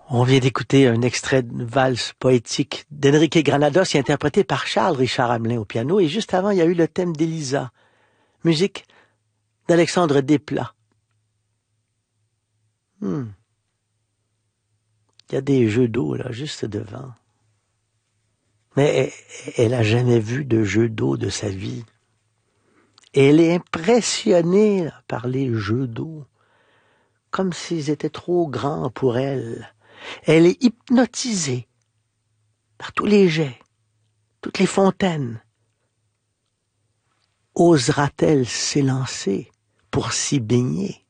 On vient d'écouter un extrait de valse poétique d'Enrique Granados, interprété par Charles Richard Hamelin au piano, et juste avant, il y a eu le thème d'Elisa, musique d'Alexandre Desplat. Il y a des jeux d'eau, là, juste devant. Mais elle a jamais vu de jeu d'eau de sa vie. Et elle est impressionnée là, par les jeux d'eau, comme s'ils étaient trop grands pour elle. Elle est hypnotisée par tous les jets, toutes les fontaines. Osera-t-elle s'élancer pour s'y baigner?